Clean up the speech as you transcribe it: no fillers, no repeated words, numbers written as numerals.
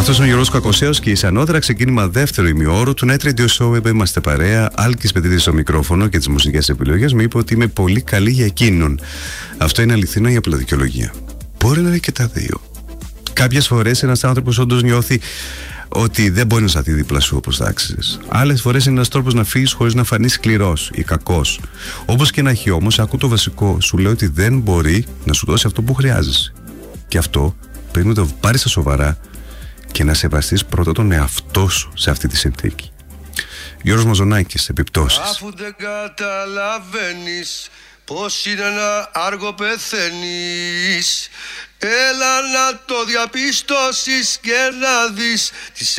Αυτός είναι ο Γιώργος Κακοσέος και η Σανόδρα, ξεκίνημα δεύτερο ημιώρο του Net Radio Show. Είμαστε παρέα. Άλκης Πετρίδης στο μικρόφωνο και τις μουσικές επιλογές. Μου είπε ότι είμαι πολύ καλή για εκείνον. Αυτό είναι αληθινό ή απλά δικαιολογία? Μπορεί να είναι και τα δύο. Κάποιες φορές ένας άνθρωπος όντως νιώθει ότι δεν μπορεί να σταθεί δίπλα σου όπως θα άξιζες. Άλλες φορές είναι ένας τρόπος να φύγεις χωρίς να φανείς σκληρός ή κακός. Όπως και να έχει όμως, ακού το βασικό. Σου λέει ότι δεν μπορεί να σου δώσει αυτό που χρειάζεσαι. Και αυτό πρέπει να το πάρεις στα σοβαρά και να σεβαστείς πρώτα τον εαυτό σου σε αυτή τη συνθήκη. Γιώργος Μαζονάκης, επιπτώσεις. Αφού δεν καταλαβαίνεις πως είναι να άργο πεθαίνεις, έλα να το διαπιστώσεις και να δεις